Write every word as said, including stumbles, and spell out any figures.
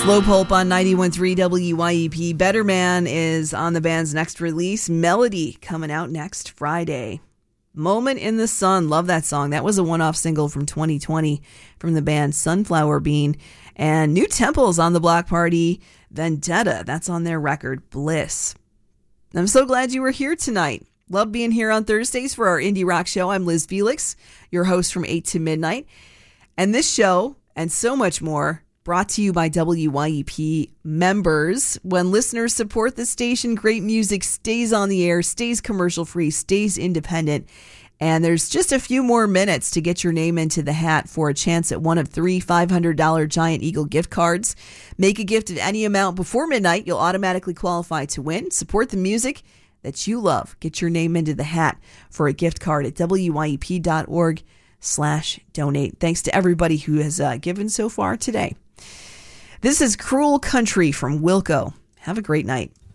Slow Pulp on ninety-one point three W Y E P. Better Man is on the band's next release. Melody coming out next Friday. Moment in the Sun. Love that song. That was a one-off single from twenty twenty from the band Sunflower Bean. And New Temples on the Block Party. Vendetta. That's on their record, Bliss. I'm so glad you were here tonight. Love being here on Thursdays for our Indie Rock Show. I'm Liz Felix, your host from eight to midnight. And this show, and so much more, brought to you by W Y E P members. When listeners support the station, great music stays on the air, stays commercial-free, stays independent. And there's just a few more minutes to get your name into the hat for a chance at one of three five hundred dollars Giant Eagle gift cards. Make a gift of any amount before midnight. You'll automatically qualify to win. Support the music that you love. Get your name into the hat for a gift card at W Y E P dot org slash donate. Thanks to everybody who has uh, given so far today. This is Cruel Country from Wilco. Have a great night.